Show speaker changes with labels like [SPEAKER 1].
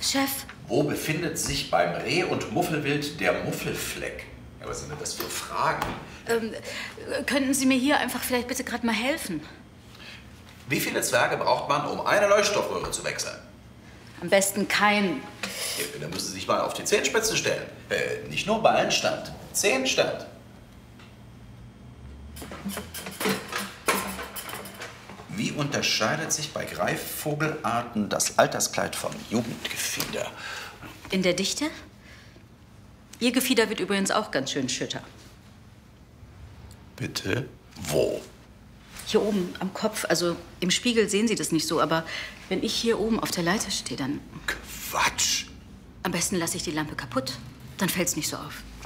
[SPEAKER 1] Chef.
[SPEAKER 2] Wo befindet sich beim Reh- und Muffelwild der Muffelfleck? Ja, was sind denn das für Fragen?
[SPEAKER 1] Könnten Sie mir hier einfach vielleicht bitte gerade mal helfen?
[SPEAKER 2] Wie viele Zwerge braucht man, um eine Leuchtstoffröhre zu wechseln?
[SPEAKER 1] Am besten keinen.
[SPEAKER 2] Ja, dann müssen Sie sich mal auf die Zehenspitze stellen. Nicht nur Ballenstand, Zehenstand. Wie unterscheidet sich bei Greifvogelarten das Alterskleid vom Jugendgefieder?
[SPEAKER 1] In der Dichte? Ihr Gefieder wird übrigens auch ganz schön schütter.
[SPEAKER 2] Bitte? Wo?
[SPEAKER 1] Hier oben am Kopf, also im Spiegel sehen Sie das nicht so, aber wenn ich hier oben auf der Leiter stehe, dann...
[SPEAKER 2] Quatsch!
[SPEAKER 1] Am besten lasse ich die Lampe kaputt, dann fällt's nicht so auf.